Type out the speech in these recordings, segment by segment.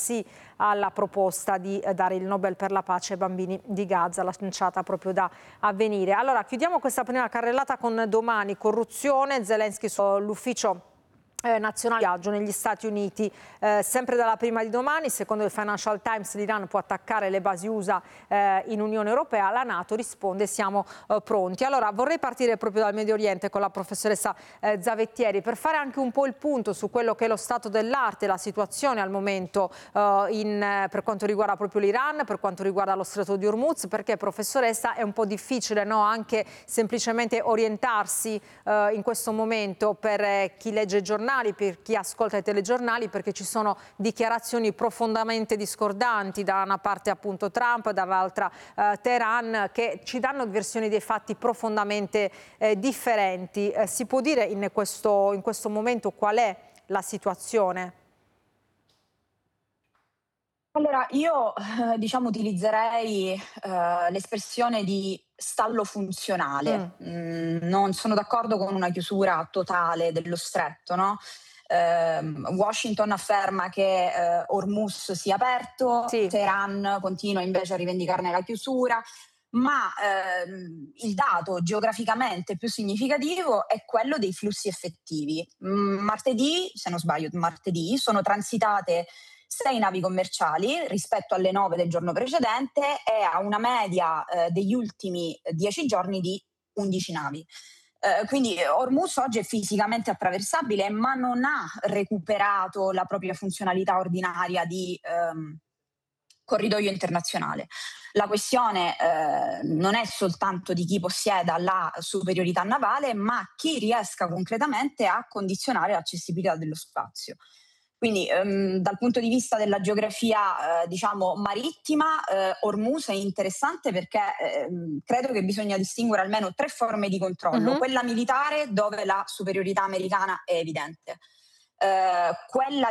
sì alla proposta di dare il Nobel per la pace ai bambini di Gaza, lanciata proprio da Avvenire. Allora, chiudiamo questa prima carrellata con Domani, corruzione, Zelensky sull'ufficio nazionale viaggio negli Stati Uniti, sempre dalla prima di Domani, secondo il Financial Times l'Iran può attaccare le basi USA in Unione Europea, la NATO risponde siamo pronti. Allora vorrei partire proprio dal Medio Oriente con la professoressa Zavettieri per fare anche un po' il punto su quello che è lo stato dell'arte, la situazione al momento per quanto riguarda proprio l'Iran, per quanto riguarda lo Stretto di Hormuz, perché professoressa è un po' difficile, no? Anche semplicemente orientarsi in questo momento per chi legge i giornali, per chi ascolta i telegiornali, perché ci sono dichiarazioni profondamente discordanti, da una parte appunto Trump, dall'altra Teheran, che ci danno versioni dei fatti profondamente differenti. Si può dire in questo momento qual è la situazione? Allora, io utilizzerei l'espressione di stallo funzionale. Non sono d'accordo con una chiusura totale dello stretto, no? Washington afferma che Hormuz sia aperto, Sì. Teheran continua invece a rivendicarne la chiusura, ma il dato geograficamente più significativo è quello dei flussi effettivi. Martedì, se non sbaglio, sono transitate 6 navi commerciali rispetto alle 9 del giorno precedente e a una media degli ultimi 10 giorni di 11 navi. Quindi Hormuz oggi è fisicamente attraversabile, ma non ha recuperato la propria funzionalità ordinaria di corridoio internazionale. La questione non è soltanto di chi possieda la superiorità navale, ma chi riesca concretamente a condizionare l'accessibilità dello spazio. Quindi dal punto di vista della geografia marittima, Hormuz è interessante perché credo che bisogna distinguere almeno 3 forme di controllo. Quella militare, dove la superiorità americana è evidente. Quella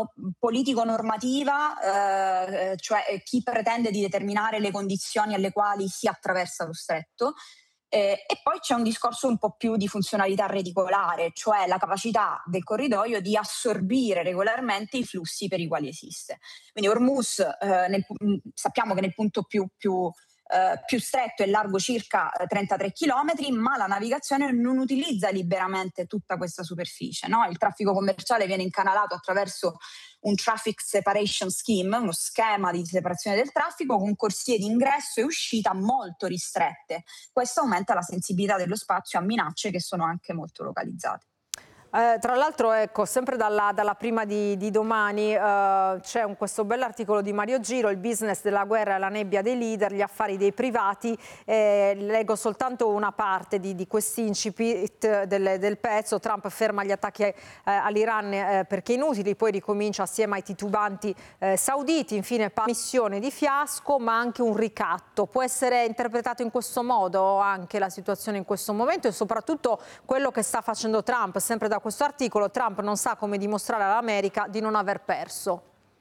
politico-normativa, cioè chi pretende di determinare le condizioni alle quali si attraversa lo stretto. E poi c'è un discorso un po' più di funzionalità reticolare, cioè la capacità del corridoio di assorbire regolarmente i flussi per i quali esiste. Quindi Hormuz sappiamo che nel punto più stretto è largo circa 33 km, ma la navigazione non utilizza liberamente tutta questa superficie, no? Il traffico commerciale viene incanalato attraverso un traffic separation scheme, uno schema di separazione del traffico con corsie di ingresso e uscita molto ristrette. Questo aumenta la sensibilità dello spazio a minacce che sono anche molto localizzate. Tra l'altro, ecco, sempre dalla prima di Domani c'è questo bell'articolo di Mario Giro, il business della guerra e la nebbia dei leader, gli affari dei privati. Leggo soltanto una parte di questi incipit del pezzo. Trump ferma gli attacchi all'Iran perché inutili, poi ricomincia assieme ai titubanti sauditi. Infine, missione di fiasco, ma anche un ricatto. Può essere interpretato in questo modo anche la situazione in questo momento e soprattutto quello che sta facendo Trump, sempre da questo articolo. Trump non sa come dimostrare all'America di non aver perso.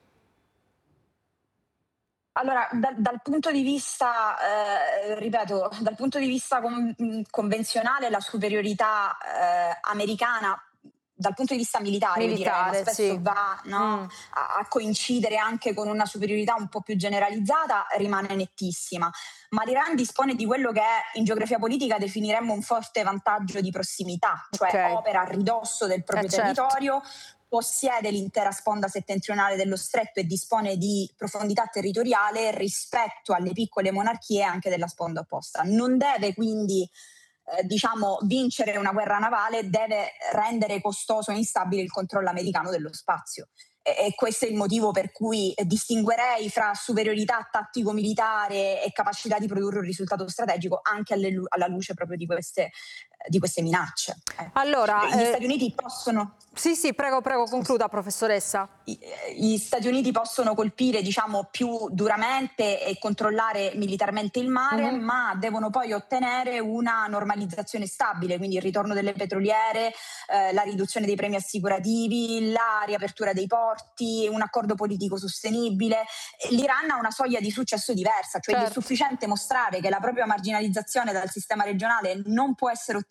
Allora, dal punto di vista, dal punto di vista convenzionale, la superiorità americana, dal punto di vista militare, io direi, ma spesso sì, va a coincidere anche con una superiorità un po' più generalizzata, rimane nettissima. Ma l'Iran dispone di quello che in geografia politica definiremmo un forte vantaggio di prossimità, cioè opera a ridosso del proprio territorio, possiede l'intera sponda settentrionale dello stretto e dispone di profondità territoriale rispetto alle piccole monarchie anche della sponda opposta. Non deve quindi vincere una guerra navale, deve rendere costoso e instabile il controllo americano dello spazio. E questo è il motivo per cui distinguerei fra superiorità tattico-militare e capacità di produrre un risultato strategico anche alla luce proprio di queste minacce. Allora, gli Stati Uniti possono... Sì, prego, concluda, professoressa. Gli Stati Uniti possono colpire, più duramente e controllare militarmente il mare, ma devono poi ottenere una normalizzazione stabile, quindi il ritorno delle petroliere, la riduzione dei premi assicurativi, la riapertura dei porti, un accordo politico sostenibile. L'Iran ha una soglia di successo diversa, cioè è sufficiente mostrare che la propria marginalizzazione dal sistema regionale non può essere ottenuta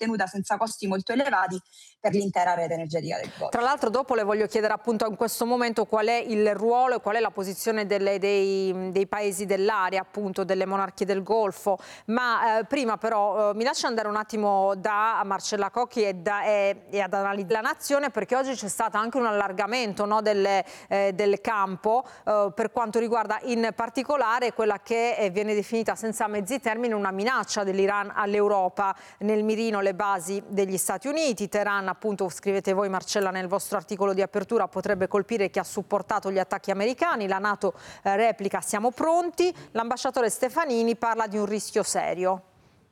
ottenuta senza costi molto elevati per l'intera rete energetica del Golfo. Tra l'altro dopo le voglio chiedere appunto in questo momento qual è il ruolo e qual è la posizione dei paesi dell'area, appunto delle monarchie del Golfo, ma prima però mi lascia andare un attimo da Marcella Cocchi e ad analizzare la nazione, perché oggi c'è stato anche un allargamento, no, del campo per quanto riguarda in particolare quella che viene definita senza mezzi termini una minaccia dell'Iran all'Europa, nel mirino le basi degli Stati Uniti. Teheran, appunto, scrivete voi Marcella nel vostro articolo di apertura, potrebbe colpire chi ha supportato gli attacchi americani. La NATO replica siamo pronti. L'ambasciatore Stefanini parla di un rischio serio.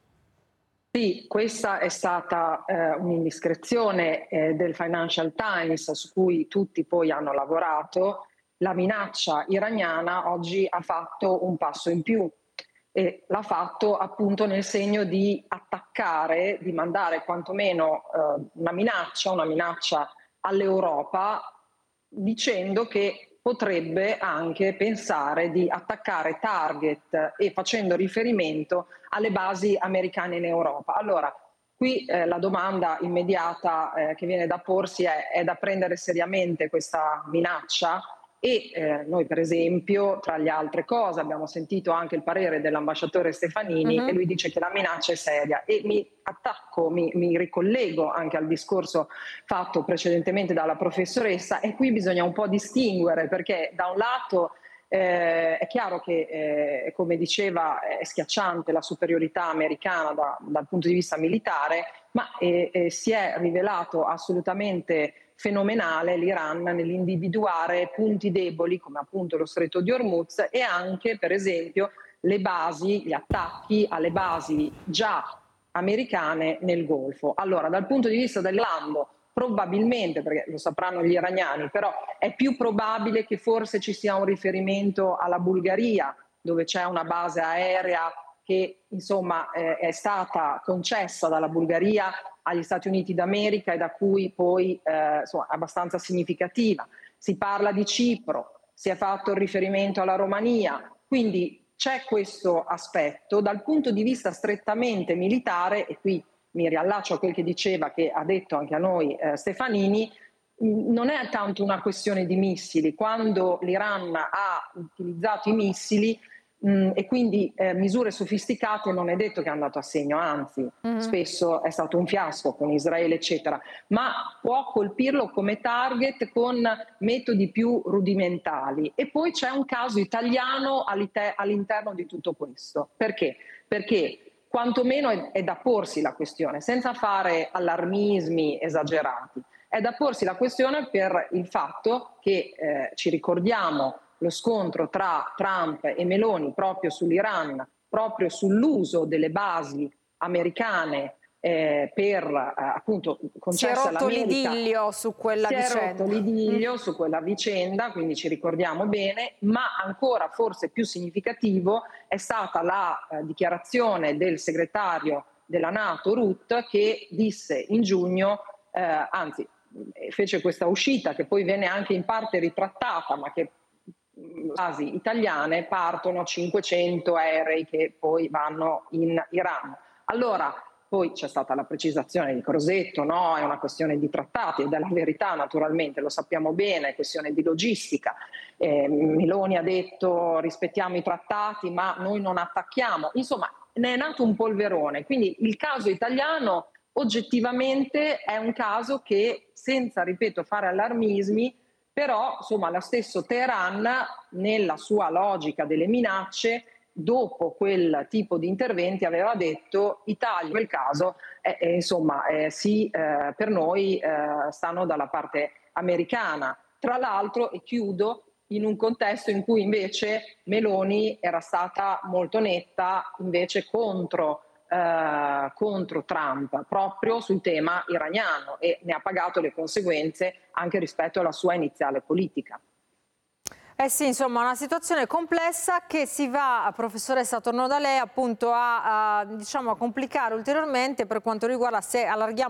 Sì, questa è stata un'indiscrezione del Financial Times su cui tutti poi hanno lavorato. La minaccia iraniana oggi ha fatto un passo in più e l'ha fatto appunto nel segno di attaccare, di mandare quantomeno una minaccia all'Europa, dicendo che potrebbe anche pensare di attaccare target e facendo riferimento alle basi americane in Europa. Allora, qui la domanda immediata che viene da porsi è da prendere seriamente questa minaccia? E noi per esempio, tra le altre cose, abbiamo sentito anche il parere dell'ambasciatore Stefanini e lui dice che la minaccia è seria, e mi ricollego anche al discorso fatto precedentemente dalla professoressa, e qui bisogna un po' distinguere, perché da un lato è chiaro che, come diceva, è schiacciante la superiorità americana dal punto di vista militare, ma si è rivelato assolutamente fenomenale l'Iran nell'individuare punti deboli come appunto lo Stretto di Hormuz e anche per esempio gli attacchi alle basi già americane nel Golfo. Allora, dal punto di vista del lando, probabilmente, perché lo sapranno gli iraniani, però è più probabile che forse ci sia un riferimento alla Bulgaria, dove c'è una base aerea che insomma è stata concessa dalla Bulgaria agli Stati Uniti d'America e da cui poi insomma, è abbastanza significativa. Si parla di Cipro, si è fatto il riferimento alla Romania, quindi c'è questo aspetto. Dal punto di vista strettamente militare, e qui mi riallaccio a quel che diceva, che ha detto anche a noi Stefanini, non è tanto una questione di missili. Quando l'Iran ha utilizzato i missili e quindi misure sofisticate, non è detto che è andato a segno, anzi spesso è stato un fiasco con Israele eccetera, ma può colpirlo come target con metodi più rudimentali. E poi c'è un caso italiano all'interno di tutto questo. Perché? Perché quantomeno è da porsi la questione, senza fare allarmismi esagerati, è da porsi la questione per il fatto che ci ricordiamo lo scontro tra Trump e Meloni proprio sull'Iran, proprio sull'uso delle basi americane per appunto concesse all'America. Si è rotto l'idillio su quella vicenda. Si è rotto l'idillio su quella vicenda, quindi ci ricordiamo bene, ma ancora forse più significativo è stata la dichiarazione del segretario della NATO Rutte, che disse in giugno, anzi fece questa uscita che poi venne anche in parte ritrattata, ma che basi italiane partono 500 aerei che poi vanno in Iran. Allora poi c'è stata la precisazione di Crosetto, no? È una questione di trattati, ed è la verità naturalmente, lo sappiamo bene, è questione di logistica. Meloni ha detto rispettiamo i trattati ma noi non attacchiamo, insomma ne è nato un polverone. Quindi il caso italiano oggettivamente è un caso che, senza, ripeto, fare allarmismi, però insomma lo stesso Teheran, nella sua logica delle minacce, dopo quel tipo di interventi aveva detto Italia in quel caso per noi stanno dalla parte americana. Tra l'altro, e chiudo, in un contesto in cui invece Meloni era stata molto netta invece contro Trump proprio sul tema iraniano, e ne ha pagato le conseguenze anche rispetto alla sua iniziale politica. Eh sì, insomma, una situazione complessa che si va, professoressa, torno da lei, appunto diciamo, a complicare ulteriormente per quanto riguarda, se allarghiamo